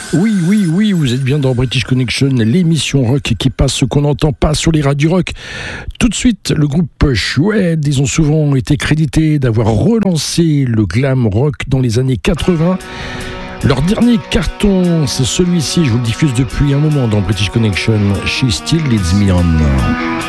Oui, oui, oui, vous êtes bien dans British Connection, l'émission rock qui passe ce qu'on n'entend pas sur les radios rock. Tout de suite, le groupe Shred, ils ont souvent été crédités d'avoir relancé le glam rock dans les années 80. Leur dernier carton, c'est celui-ci, je vous le diffuse depuis un moment dans British Connection, She Still Leads Me On.